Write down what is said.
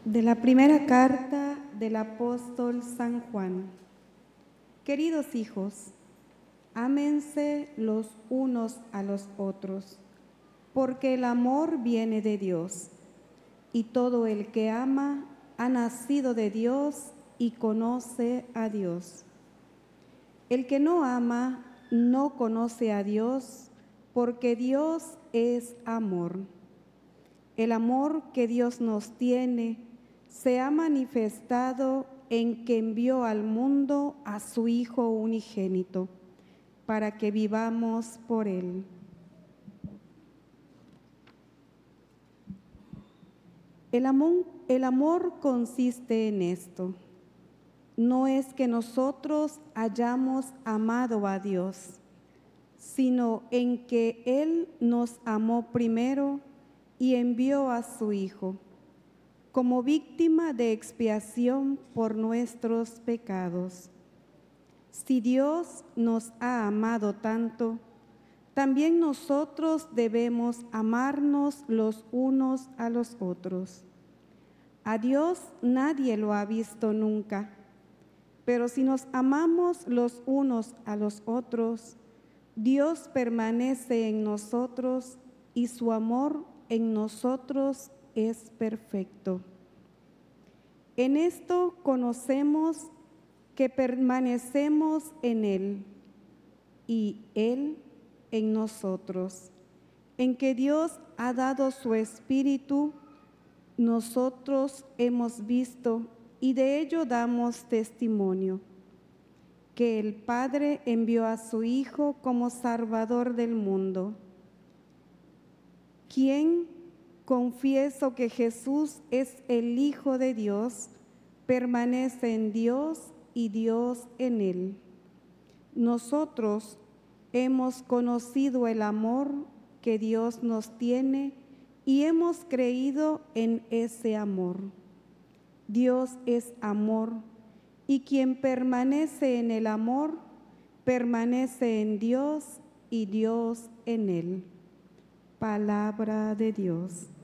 De la primera carta del apóstol San Juan. Queridos hijos, ámense los unos a los otros, porque el amor viene de Dios, y todo el que ama ha nacido de Dios y conoce a Dios. El que no ama no conoce a Dios, porque Dios es amor. El amor que Dios nos tiene se ha manifestado en que envió al mundo a su Hijo unigénito, para que vivamos por Él. El amor consiste en esto. No es que nosotros hayamos amado a Dios, sino en que Él nos amó primero y envió a su Hijo como víctima de expiación por nuestros pecados. Si Dios nos ha amado tanto, también nosotros debemos amarnos los unos a los otros. A Dios nadie lo ha visto nunca, pero si nos amamos los unos a los otros, Dios permanece en nosotros y su amor en nosotros es perfecto. En esto conocemos que permanecemos en Él y Él en nosotros, en que Dios ha dado su Espíritu, nosotros hemos visto y de ello damos testimonio, que el Padre envió a su Hijo como Salvador del mundo. ¿Quién? Confieso que Jesús es el Hijo de Dios, permanece en Dios y Dios en Él. Nosotros hemos conocido el amor que Dios nos tiene y hemos creído en ese amor. Dios es amor, y quien permanece en el amor, permanece en Dios y Dios en él. Palabra de Dios.